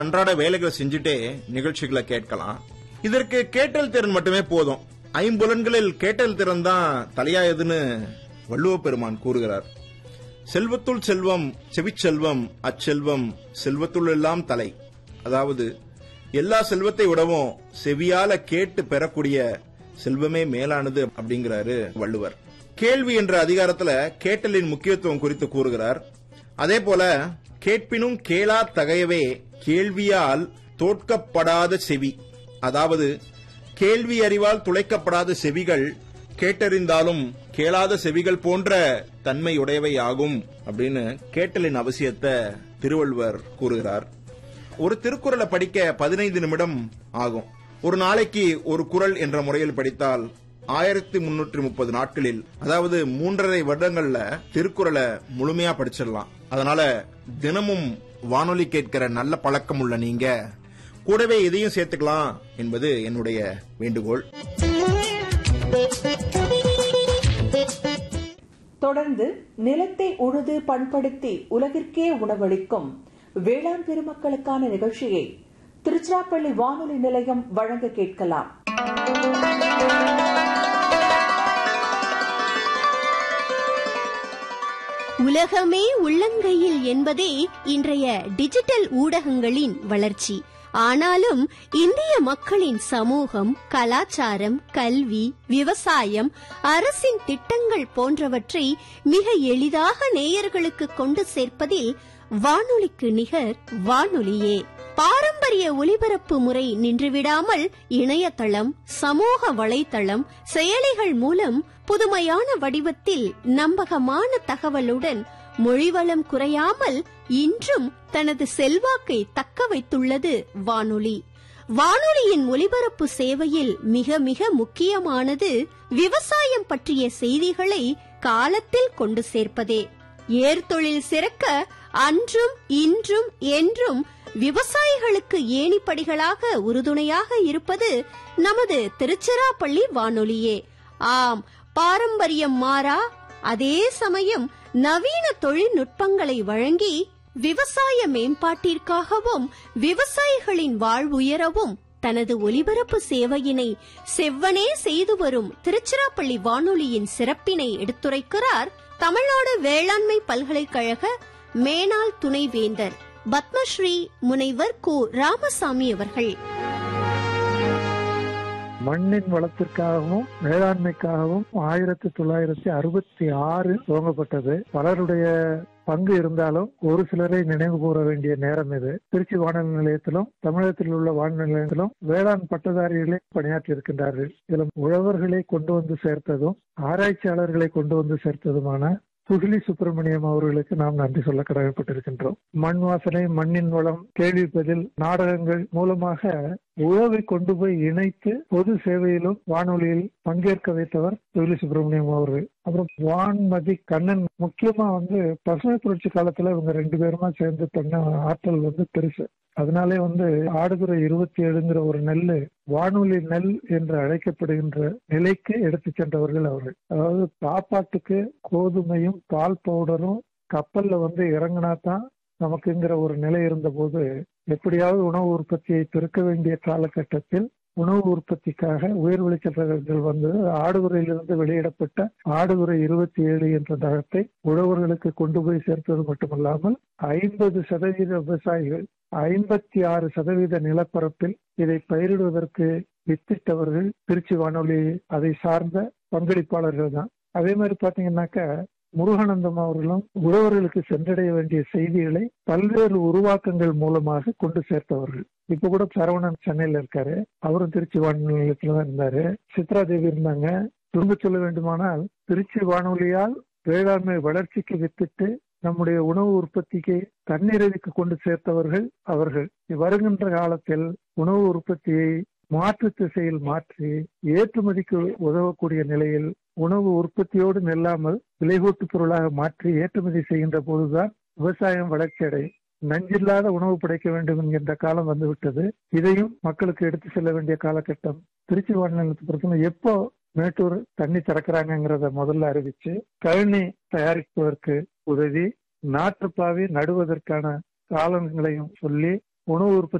அன்றாட வேலைகளை செஞ்சுட்டே நிகழ்ச்சிகளை கேட்கலாம். இதற்கு கேட்டல் திறன் மட்டுமே போதும். ஐம்புலன்களில் கேட்டல் திறன் தான் தலையாயதுன்னு வள்ளுவ பெருமான் கூறுகிறார். செல்வத்துள் செல்வம் செவிச்செல்வம் அச்செல்வம் செல்வத்துள் எல்லாம் தலை. அதாவது எல்லா செல்வத்தை விடவும் செவியால கேட்டு பெறக்கூடிய செல்வமே மேலானது அப்படிங்கிறாரு வள்ளுவர். கேள்வி என்ற அதிகாரத்துல கேட்டலின் முக்கியத்துவம் குறித்து கூறுகிறார். அதே போல கேட்பினும் கேளா தகையவே கேள்வியால் தோற்கப்படாத செவி. அதாவது கேள்வி அறிவால் துளைக்கப்படாத செவிகள் கேட்டறிந்தாலும் கேளாத செவிகள் போன்ற தன்மையுடையவை ஆகும் அப்படின்னு கேட்டலின் அவசியத்தை திருவள்ளுவர் கூறுகிறார். ஒரு திருக்குறளை படிக்க 15 நிமிடம் ஆகும். ஒரு நாளைக்கு ஒரு குறள் என்ற முறையில் படித்தால் 1330 நாட்களில், அதாவது 3.5 வருடங்கள்ல திருக்குறளை முழுமையா படிச்சிடலாம். அதனால தினமும் வானொலி கேட்கிற நல்ல பழக்கம் உள்ள நீங்க கூடவே இதையும் சேர்த்துக்கலாம் என்பது என்னுடைய வேண்டுகோள். தொடர்ந்து நிலத்தை உழுது பண்படுத்தி உலகிற்கே உணவளிக்கும் வேளாண் பெருமக்களுக்கான நிகழ்ச்சியை திருச்சிராப்பள்ளி வானொலி நிலையம் வழங்க கேட்கலாம். உலகமே உள்ளங்கையில் என்பதே இன்றைய டிஜிட்டல் ஊடகங்களின் வளர்ச்சி. ஆனாலும் இந்திய மக்களின் சமூகம், கலாச்சாரம், கல்வி, விவசாயம், அரசின் திட்டங்கள் போன்றவற்றை மிக எளிதாக நேயர்களுக்கு கொண்டு சேர்ப்பதில் வானொலிக்கு நிகர் வானொலியே. பாரம்பரிய ஒலிபரப்பு முறை நின்றுவிடாமல் இணையதளம், சமூக வலைத்தளம், செயலிகள் மூலம் புதுமையான வடிவத்தில் நம்பகமான தகவலுடன் மொழிவளம் குறையாமல் இன்றும் தனது செல்வாக்கை தக்க வைத்துள்ளது வானொலி. வானொலியின் ஒலிபரப்பு சேவையில் மிக மிக முக்கியமானது விவசாயம் பற்றிய செய்திகளை காலத்தில் கொண்டு சேர்ப்பதே. ஏர்தொழில் சிறக்க அன்றும் இன்றும் என்றும் விவசாயிகளுக்கு ஏணிப்படிகளாக உறுதுணையாக இருப்பது நமது திருச்சிராப்பள்ளி வானொலியே. ஆம், பாரம்பரியம் மாறா, அதே சமயம் நவீன தொழில்நுட்பங்களை வழங்கி விவசாய மேம்பாட்டிற்காகவும் விவசாயிகளின் வாழ்வுயரவும் தனது ஒலிபரப்பு சேவையினை செவ்வனே செய்து வரும் திருச்சிராப்பள்ளி வானொலியின் சிறப்பினை எடுத்துரைக்கிறார் தமிழ்நாடு வேளாண்மை பல்கலைக்கழக மேனாள் துணைவேந்தர் பத்மஸ்ரீ முனைவர் கு. ராமசாமி அவர்கள். மண்ணின் வளத்திற்காகவும் வேளாண்மைக்காகவும் 1966 துவங்கப்பட்டது. பலருடைய பங்கு இருந்தாலும் ஒரு சிலரை நினைவு கூற வேண்டிய நேரம் இது. திருச்சி வானொலி நிலையத்திலும் தமிழகத்தில் உள்ள வானொலி நிலையத்திலும் வேளாண் பட்டதாரிகளே பணியாற்றி இருக்கின்றார்கள். இதிலும் உழவர்களை கொண்டு வந்து சேர்த்ததும் ஆராய்ச்சியாளர்களை கொண்டு வந்து சேர்த்ததுமான சுகிலி சுப்பிரமணியம் அவர்களுக்கு நாம் நன்றி சொல்ல கடமைப்பட்டிருக்கின்றோம். மண் வாசனை, மண்ணின் வளம், கேள்வி பதில் நாடகங்கள் மூலமாக உழவை கொண்டு போய் இணைத்து பொது சேவையிலும் வானொலியில் பங்கேற்க வைத்தவர் சுகிலி சுப்பிரமணியம் அவர்கள். அப்புறம் வான்மதி கண்ணன், முக்கியமா பசுமை புரட்சி காலத்துல இவங்க 2 பேருமா சேர்ந்து பண்ண ஆற்றல் பெருசு. அதனாலே ஆடுதுறை 27ங்கிற ஒரு நெல் வானொலி நெல் என்று அழைக்கப்படுகின்ற நிலைக்கு எடுத்து சென்றவர்கள் அவர்கள். அதாவது சாப்பாட்டுக்கு கோதுமையும் பால் பவுடரும் கப்பல்ல இறங்கினாதான் நமக்குங்கிற ஒரு நிலை இருந்த போது, எப்படியாவது உணவு உற்பத்தியை பெருக்க வேண்டிய காலகட்டத்தில் உணவு உற்பத்திக்காக உயர் விளைச்சல்கள் ஆடுதுறையிலிருந்து வெளியிடப்பட்ட ஆடுதுறை 27 என்ற தகத்தை உழவர்களுக்கு கொண்டு போய் சேர்த்தது மட்டுமல்லாமல் 50% விவசாயிகள் 56% நிலப்பரப்பில் இதை பயிரிடுவதற்கு வித்திட்டவர்கள் திருச்சி வானொலி, அதை சார்ந்த பங்களிப்பாளர்கள் தான். அதே மாதிரி பாத்தீங்கன்னாக்க முருகானந்தம் அவர்களும் உழவர்களுக்கு சென்றடைய வேண்டிய செய்திகளை பல்வேறு உருவாக்கங்கள் மூலமாக கொண்டு சேர்த்தவர்கள். இப்ப கூட சரவணன் சென்னையில இருக்காரு, அவரும் திருச்சி வானொலி நிலையத்துலதான் இருந்தாரு. சித்ரா தேவி இருந்தாங்க. திரும்ப சொல்ல வேண்டுமானால் திருச்சி வானொலியால் வேளாண்மை வளர்ச்சிக்கு வித்திட்டு நம்முடைய உணவு உற்பத்திக்கு தன்னிறைவுக்கு கொண்டு சேர்த்தவர்கள் அவர்கள். வருகின்ற காலத்தில் உணவு உற்பத்தியை மாற்று திசையில் மாற்றி ஏற்றுமதிக்கு உதவக்கூடிய நிலையில் உணவு உற்பத்தியோடு நில்லாமல் விலைகூட்டு பொருளாக மாற்றி ஏற்றுமதி செய்கின்ற போதுதான் விவசாயம் வளர்ச்சி அடையும். நஞ்சில்லாத உணவு படைக்க வேண்டும் என்கின்ற காலம் வந்துவிட்டது. இதையும் மக்களுக்கு எடுத்து செல்ல வேண்டிய காலகட்டம். திருச்சி வானொலி பொறுத்தவரை எப்போ மேட்டூர் தண்ணி திறக்கிறாங்கிறத முதல்ல அறிவிச்சு கழனி தயாரிப்பதற்கு உதவி, நாற்றுப்பாவி நடுவதற்கான காலங்களையும் சொல்லி உணவு உற்பத்தி